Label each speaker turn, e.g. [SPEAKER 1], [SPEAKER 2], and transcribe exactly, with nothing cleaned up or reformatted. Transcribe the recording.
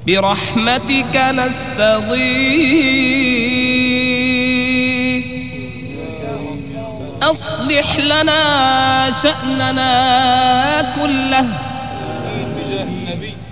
[SPEAKER 1] برحمتك نستغيث أصلح لنا شأننا كله
[SPEAKER 2] بجاه النبي